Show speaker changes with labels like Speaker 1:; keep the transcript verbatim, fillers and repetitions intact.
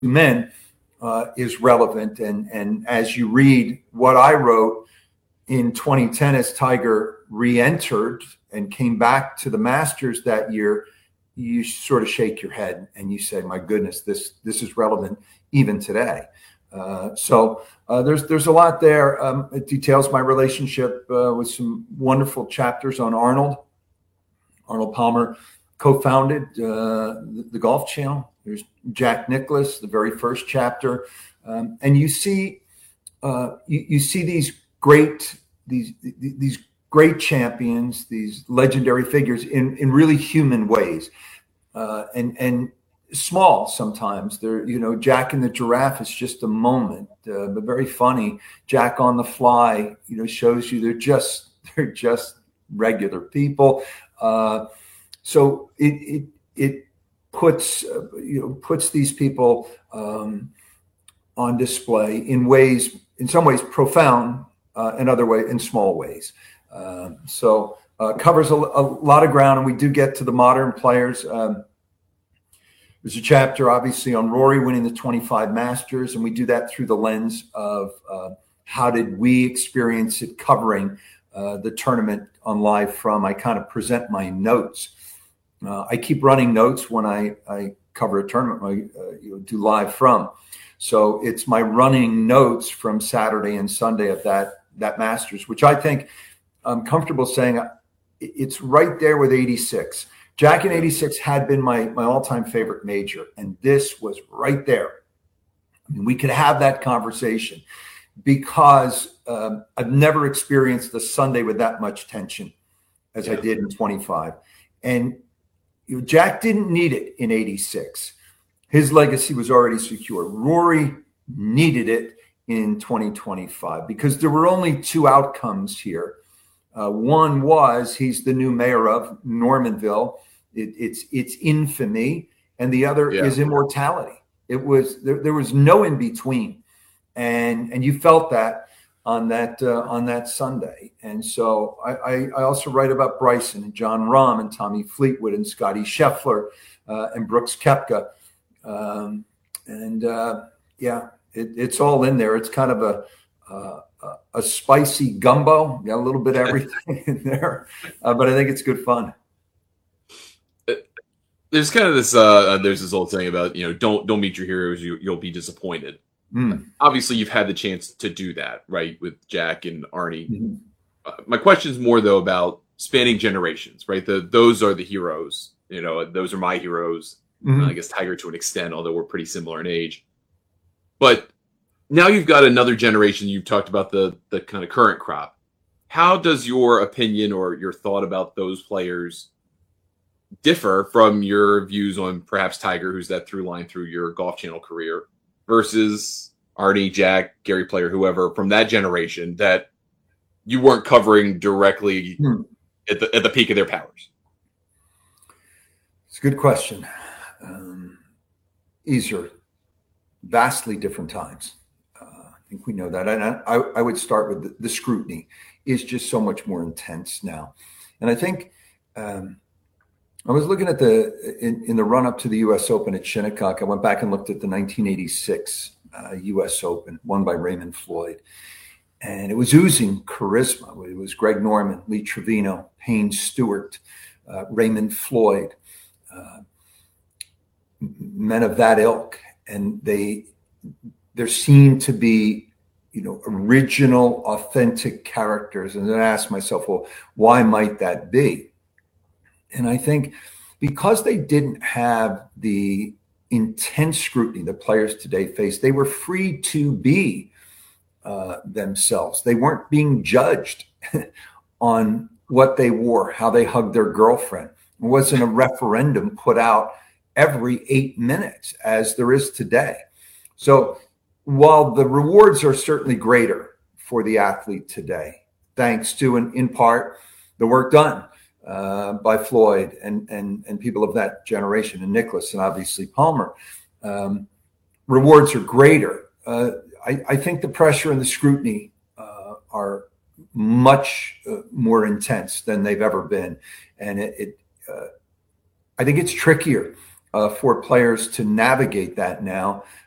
Speaker 1: men uh, is relevant. And, and as you read what I wrote in twenty ten, as Tiger re-entered and came back to the Masters that year, you sort of shake your head and you say, my goodness, this this is relevant even today. Uh, so uh, there's there's a lot there. Um, it details my relationship uh, with some wonderful chapters on Arnold. Arnold Palmer co-founded uh, the, the Golf Channel. There's Jack Nicklaus, the very first chapter, um, and you see uh, you, you see these great these these great champions, these legendary figures in in really human ways, uh, and and small sometimes. They're, you know, Jack and the Giraffe is just a moment, uh, but very funny. Jack on the Fly, you know, shows you they're just they're just regular people. Uh, so it it it puts uh, you know puts these people um, on display in ways, in some ways profound, uh, in other ways in small ways. Um, so uh, covers a, a lot of ground, and we do get to the modern players. Um, there's a chapter, obviously, on Rory winning the twenty-five Masters, and we do that through the lens of uh, how did we experience it, covering uh, the tournament on Live From. I kind of present my notes. Uh, I keep running notes when I, I cover a tournament, I uh, you know, do Live From. So it's my running notes from Saturday and Sunday of that that Masters, which I think I'm comfortable saying it's right there with eighty-six. Jack in eighty-six had been my, my all-time favorite major, and this was right there. I mean, we could have that conversation because um, I've never experienced a Sunday with that much tension as yeah. I did in twenty-five. And you know, Jack didn't need it in eighty-six. His legacy was already secure. Rory needed it in twenty twenty-five because there were only two outcomes here. Uh, one was he's the new mayor of Normanville. It, it's it's infamy, and the other yeah. is immortality. It was there, there was no in between, and and you felt that on that uh, on that Sunday. And so I, I, I also write about Bryson and John Rahm and Tommy Fleetwood and Scotty Scheffler uh, and Brooks Koepka, um, and uh, yeah, it, it's all in there. It's kind of a uh, a spicy gumbo, got a little bit of everything in there, uh, but I think it's good fun.
Speaker 2: There's kind of this, uh, there's this old saying about, you know, don't, don't meet your heroes. You, you'll be disappointed. Mm. Obviously you've had the chance to do that, right? With Jack and Arnie. Mm-hmm. Uh, my question is more though about spanning generations, right? The, those are the heroes, you know, those are my heroes. Mm-hmm. Uh, I guess Tiger to an extent, although we're pretty similar in age, but now you've got another generation. You've talked about the the kind of current crop. How does your opinion or your thought about those players differ from your views on perhaps Tiger, who's that through line through your Golf Channel career, versus Arnie, Jack, Gary Player, whoever from that generation that you weren't covering directly hmm. at the at the peak of their powers?
Speaker 1: It's a good question. Um, these are vastly different times. I think we know that. And I, I would start with the, the scrutiny is just so much more intense now. And I think um, I was looking at the, in, in the run up to the U S Open at Shinnecock, I went back and looked at the nineteen eighty-six uh, U S Open won by Raymond Floyd. And it was oozing charisma. It was Greg Norman, Lee Trevino, Payne Stewart, uh, Raymond Floyd, uh, men of that ilk. And they, there seemed to be, you know, original, authentic characters. And then I asked myself, well, why might that be? And I think because they didn't have the intense scrutiny that players today face, they were free to be uh, themselves. They weren't being judged on what they wore, how they hugged their girlfriend. It wasn't a referendum put out every eight minutes as there is today. So while the rewards are certainly greater for the athlete today, thanks to, in, in part, the work done uh, by Floyd and, and, and people of that generation, and Nicklaus and obviously Palmer, um, rewards are greater. Uh, I, I think the pressure and the scrutiny uh, are much uh, more intense than they've ever been. And it, it uh, I think it's trickier uh, for players to navigate that now.